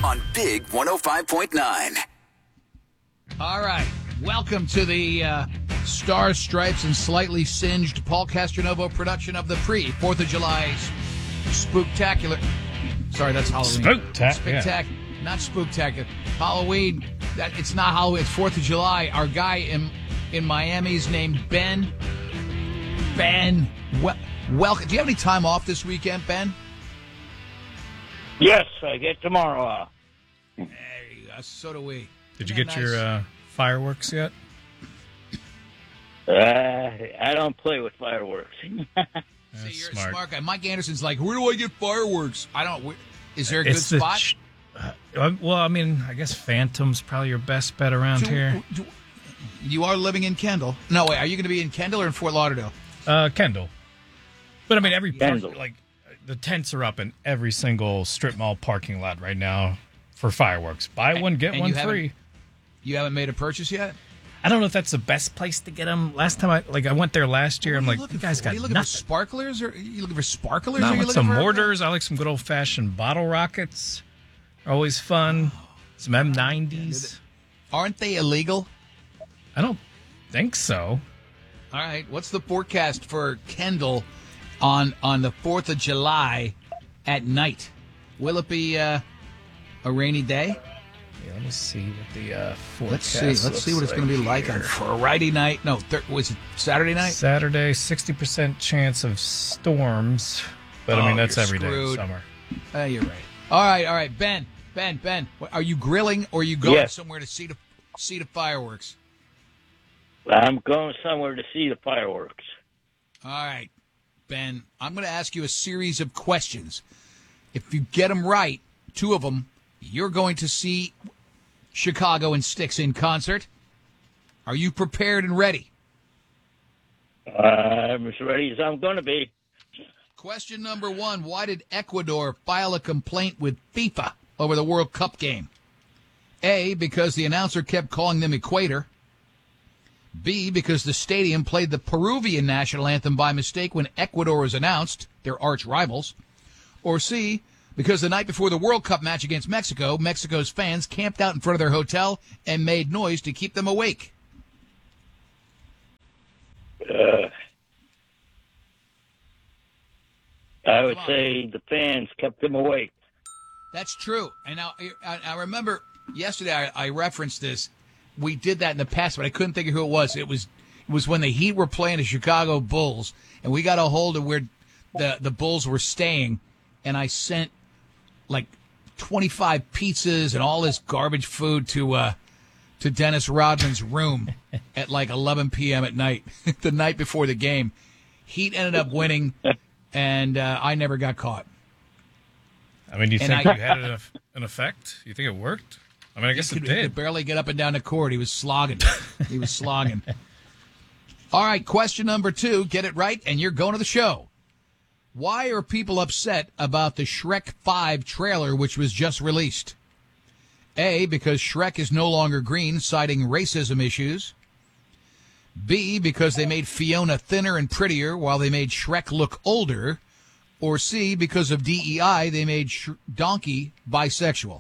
on Big 105.9. All right. Welcome to the Stars, Stripes, and Slightly Singed Paul Castronovo production of the pre-4th of July spooktacular. Sorry, that's Halloween. Spectacular. Not spooktacular. Halloween. It's not Halloween. It's 4th of July. Our guy in Miami is named Ben. Ben, welcome. Do you have any time off this weekend, Ben? Yes, I get tomorrow off. There you go. So do we. Did you get your fireworks yet? I don't play with fireworks. See, you're a smart guy. Mike Anderson's like, where do I get fireworks? I don't. Is there a good spot? Well, I mean, I guess Phantom's probably your best bet around here. You are living in Kendall. No, wait. Are you going to be in Kendall or in Fort Lauderdale? Kendall. But I mean, Kendall. The tents are up in every single strip mall parking lot right now for fireworks. Buy one, get one free. You haven't made a purchase yet? I don't know if that's the best place to get them. Last time I went there last year, I'm like, you guys got nothing. Are you looking for sparklers? Or are you looking for sparklers? No, I want some mortars. I like some good old-fashioned bottle rockets. Always fun. Some M90s. Aren't they illegal? I don't think so. All right. What's the forecast for Kendall on the 4th of July at night? Will it be a rainy day? Yeah, let me see what the forecast Let's see what it's going to be like on Friday night. No, was it Saturday night? Saturday, 60% chance of storms. But, I mean, that's every day in summer. You're right. All right. Ben, are you grilling or are you going somewhere to see the fireworks? I'm going somewhere to see the fireworks. All right, Ben, I'm going to ask you a series of questions. If you get them right, two of them, you're going to see Chicago and Styx in concert. Are you prepared and ready? I'm as ready as I'm going to be. Question number 1, why did Ecuador file a complaint with FIFA over the World Cup game? A, because the announcer kept calling them Equator. B, because the stadium played the Peruvian national anthem by mistake when Ecuador was announced, their arch rivals. Or C, because the night before the World Cup match against Mexico, Mexico's fans camped out in front of their hotel and made noise to keep them awake. I would say the fans kept them awake. That's true. And now I remember yesterday I referenced this. We did that in the past, but I couldn't think of who it was. It was when the Heat were playing the Chicago Bulls, and we got a hold of where the Bulls were staying, and I sent like 25 pizzas and all this garbage food to Dennis Rodman's room at like 11 p.m. at night, the night before the game. Heat ended up winning, and I never got caught. I mean, do you think you had an effect? You think it worked? I mean, I guess it did. He could barely get up and down the court. He was slogging. All right, question number 2. Get it right, and you're going to the show. Why are people upset about the Shrek 5 trailer, which was just released? A, because Shrek is no longer green, citing racism issues. B, because they made Fiona thinner and prettier while they made Shrek look older. Or C, because of DEI, they made Donkey bisexual.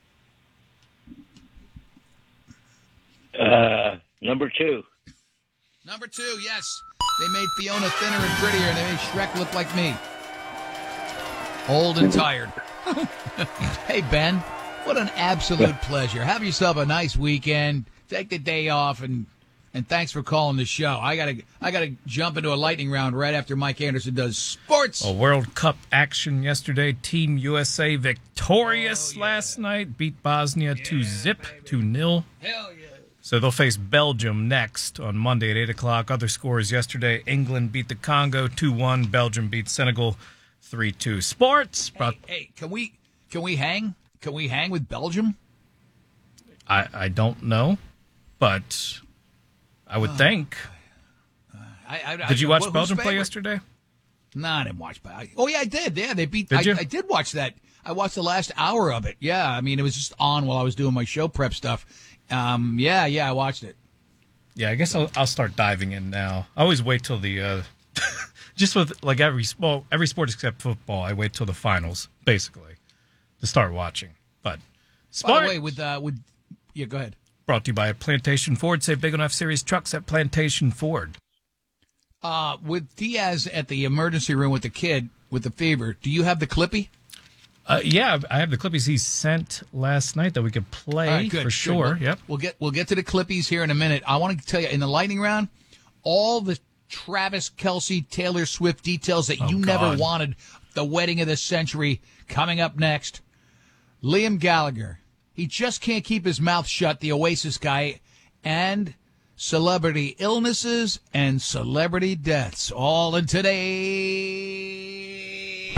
Number 2. Number 2, yes. They made Fiona thinner and prettier, and they made Shrek look like me. Old and tired. Hey, Ben, what an absolute pleasure. Have yourself a nice weekend. Take the day off, and thanks for calling the show. I gotta jump into a lightning round right after Mike Anderson does sports. A World Cup action yesterday. Team USA victorious last night. Beat Bosnia 2-0. Hell yeah. So they'll face Belgium next on Monday at 8 o'clock. Other scores yesterday. England beat the Congo 2-1. Belgium beat Senegal 3-2. Sports. Hey, can we hang? Can we hang with Belgium? I don't know, but I would think. Did you watch Belgium play yesterday? No, I didn't watch. Oh, yeah, I did. Yeah, they beat. Did you? I did watch that. I watched the last hour of it. Yeah, I mean, it was just on while I was doing my show prep stuff. I watched it. Yeah, I guess I'll start diving in now. I always wait till the just with like every sport except football. I wait till the finals basically to start watching. But Sports. By the way, with yeah, go ahead. Brought to you by Plantation Ford. Save big on F-Series trucks at Plantation Ford. With Diaz at the emergency room with the kid with the fever, do you have the Clippy? Yeah, I have the Clippies he sent last night that we could play All right, good, for sure. Good. Yep. We'll get to the Clippies here in a minute. I want to tell you, in the lightning round, all the Travis Kelce, Taylor Swift details that you never wanted, the wedding of the century, coming up next. Liam Gallagher, he just can't keep his mouth shut, the Oasis guy, and celebrity illnesses and celebrity deaths, all in today's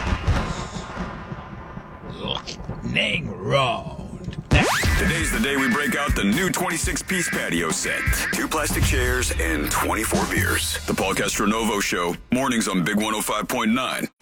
Lightning Round. Today's the day we break out the new 26-piece patio set. 2 plastic chairs and 24 beers. The Paul Castronovo Show, mornings on Big 105.9.